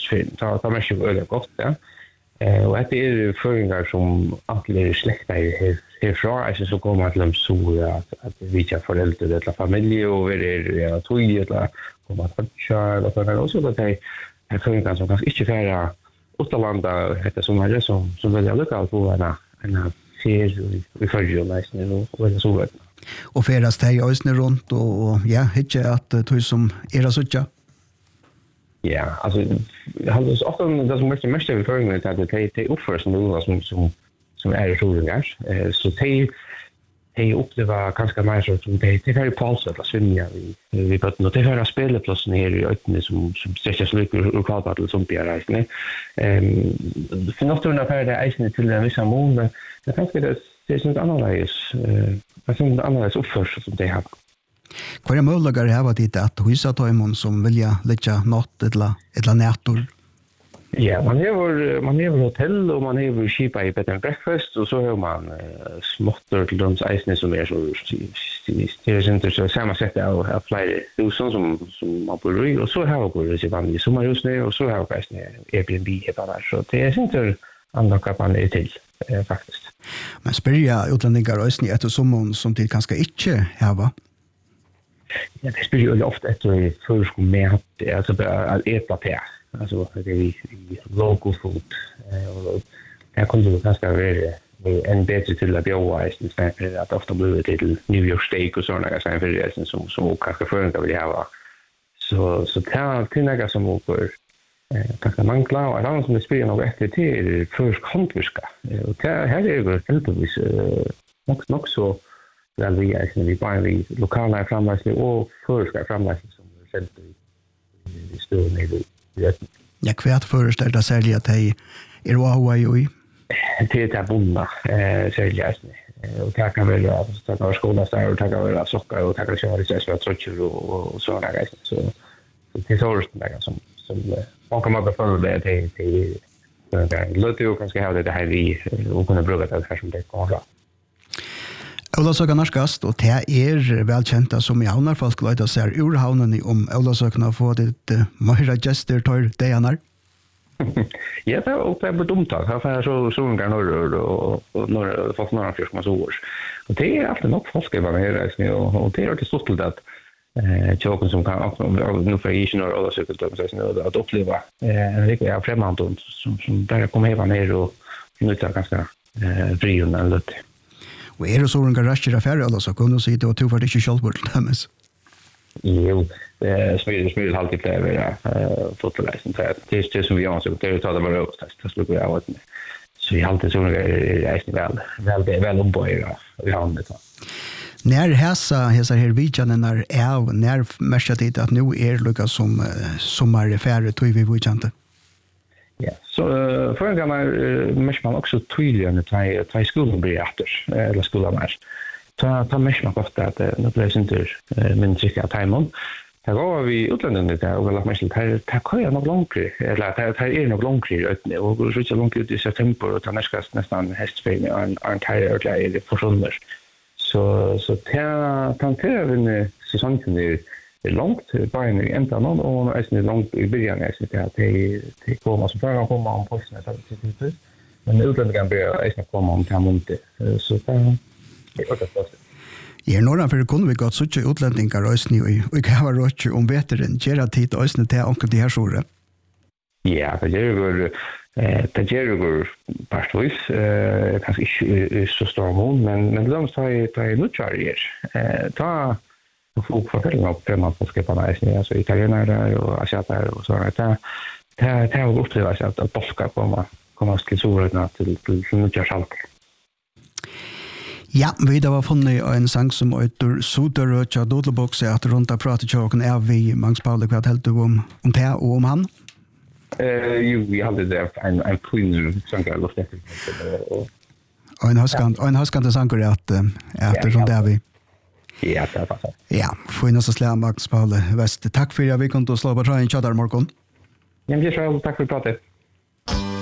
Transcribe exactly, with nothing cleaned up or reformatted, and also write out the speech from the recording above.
höstfilm. Ta ta mest öde gott, ja. Eh och att det är föringar som alltid släkta här härifrån, alltså så kommer att lämna så att att vi har föräldrar eller familj och är det ja tog eller kommer att köra eller för också att det är föringar som kanske inte färra utlanda heter som är som som väljer lokalt på en en fer vi följer nästan och det så. Och färdas det ju ösnen runt och ja, inte att det som är så tjocka. Ja, alltså jag har så ofta det som mest mest vi föringen att det det det uppför som nu som som som är roligt eh så det det uppleva ganska mer så som det det är paus att svimma vi vi på något det här speleplatsen ner i öppne som som sträcker sig ur kvalpaddel som blir rejält nej. Ehm för något under för det isen till en viss mån men det kanske det det är sånt annorlunda eh vad som annorlunda uppför som det har. Hva er muligere her var det at huset tar imon som vilja lägga något eller eller nätor? Ja, man har man har hotell och man har skipa i bed and breakfast och så har man uh, småtter till de isen som är så det är inte så samma sätt att att flyga hus som som man bor i och så har går det vanligt sommarhus ner och så har jag ner Airbnb här så det är inte andra kapan är till eh, faktiskt. Men spyrja utlänningar ösni efter sommaren som till kanske inte här va? Ja, det spelar ju ofta efter försk med alltså att äta te. Alltså det är vi local food och jag kunde ju ganska vara en bättre till att bjuda istället för att ofta blir det till New York steak och såna grejer för det som som kanske förr vill ha. Så så tar kunna som åker eh kanske man klar och annars som det spelar nog efter till försk hantverska. Och det här är ju helt vis nog nog så väl vi är vi bara vi lokala framväxling och förska framväxling som själv i stor nere. Ja, kvärt föreställda sälja att det är Huawei. Det är det bonna eh sälja och det kan väl vara att ta skolan där och ta vara socker och ta köra lite så trotcher och såna grejer så det är så där som som man kan bara få det till till det låter ju kanske ha det här vi och kunna bruka det här som det kommer. Ólavsøkarnars og det er velkjent som i havnar folk løyda ser ur havnen om Ólavsøkarna få det uh, mer gester tar dejanar. Ja, det er oppe på dumtag. Her får jeg så solngar norrør og, og norr, folk norrafjør som er så års. Og det er alltid nok folk i her, og, og det er alltid stort til at eh, tjåken som kan, nå får jeg ikke når Ólavsøkarna, at oppleva eh, en riktig av fremmandom som, som der kommer heva ned og nytta ganske eh, frihund enn løtt. Og er det så en garasjer affære, eller så kunne du si det var to for det ikke kjølbord til dømes? Jo, smyr, smyr alltid flere ja, fotoleisen. Det er det som vi gjør, så det er jo tatt av rødtest, det slukker jeg av. Så jeg alltid så er reisen vel, vel, vel ombøyer vi har det. När häsa häsa här vidjan när är när mest det att nu är lukka som sommar färre tog vi vet inte. Ja, så för en gång mest man också tydliga när ta ta skolan blir efter eller skolan är. Ta ta mest man ofta att det blir inte men tycker timon. Det går vi utlänningar där och väl mest här ta köra nog långt eller ta ta är nog långt öppna och så så långt ut i september och ta nästan nästan hästspel en en tire eller det försvinner. Så så ta tankerar säsongen är är långt bara i ända någon och är långt i början är så att det det kommer så för att komma om posten så det men utlänningar blir är komma om kan inte så det är också så. Ja, norran för kunde vi gott så tjocka utlänningar ösni och och kan vara rätt om bättre än gera tid ösni till onkel de här stora. Ja, det gör ju eh det gör ju partvis eh kanske inte så stor mån men men de sa ju att nu kör det eh ta folk fortæller om fremmede på skipene, altså italienere og asiater og sånn. Det det har gått til at at boska kommer kommer til solrødene til til nødvendig salg. Ja, vi da var funnet en sang som heter Soderøtja Dodelbox, at rundt av pratet tjåken er vi Magnus Paule, hva helt du om, om det og om han? Uh, jo, vi hadde det en, en prøyne sang jeg luftet. Og en høskant, og en høskant sanger er at, at rundt er vi. Ja, det er faktisk. Ja, for en også slag, Magnus Paule Vest. Takk for at vi kunne slå på traen kjødder morgen. Ja, det er så, takk for pratet.